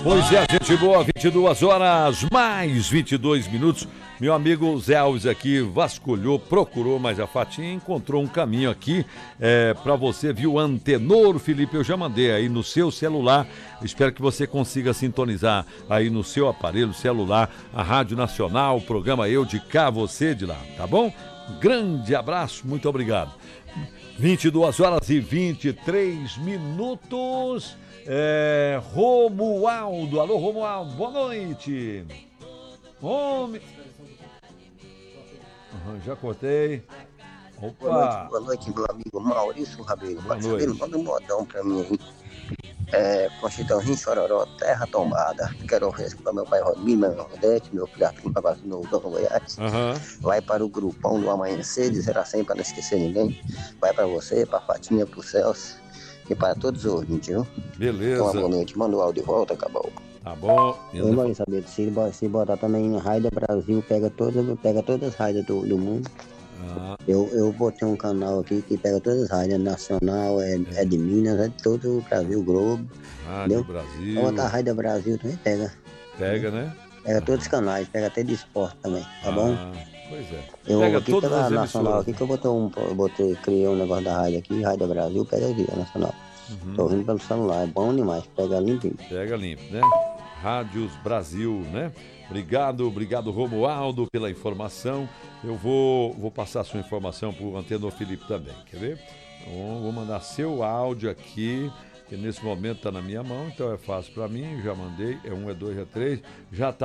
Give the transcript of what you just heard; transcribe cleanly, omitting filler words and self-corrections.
Pois é, gente boa, 22 horas, mais 22 minutos. Meu amigo Zé Alves aqui vasculhou, procurou, mas a Fatinha encontrou um caminho aqui para você, viu? Antenor, Felipe, eu já mandei aí no seu celular. Espero que você consiga sintonizar aí no seu aparelho celular a Rádio Nacional, o programa Eu de Cá, você de lá, tá bom? Grande abraço, muito obrigado. 22 horas e 23 minutos. Romualdo, alô Romualdo, boa noite. Homem. Já cortei. Opa. Boa noite, meu amigo Maurício Rabelo. Boa noite. Manda um modão pra mim aí. Conchitãozinho, Chororó, Terra Tombada. Quero oferecer para meu pai Rodrigo, meu Rodete, meu filho Arthur, para no Goiás. Vai para o grupão do Amanhecer, de 0 a 100 para não esquecer ninguém. Vai para você, para Fatinha, para o Celso e para todos os ouvintes, viu? Beleza. Então, uma boa noite. Manda o áudio de volta, acabou. Tá bom. Eu não saber se botar também no Raida Brasil, pega todas as raidas do mundo. Eu botei um canal aqui que pega todas as raidas, nacional, é de Minas, é de todo o Brasil, Globo. Rádio Brasil. Vou botar a Raida Brasil também, pega. Pega, né? Pega todos os canais, pega até de esporte também, tá bom? Pois é. Eu pega aqui todas pela as nacional emissoras. aqui que eu criei um negócio da rádio aqui, Raida Brasil, pega aqui, a nacional. Tô ouvindo pelo celular, é bom demais, pega limpinho. Pega limpo, né? Rádios Brasil, né? Obrigado Romualdo pela informação. Eu vou passar a sua informação pro Antenor Felipe também, quer ver? Então, vou mandar seu áudio aqui, que nesse momento tá na minha mão, então é fácil para mim, já mandei, é 1, é 2, é 3, já tá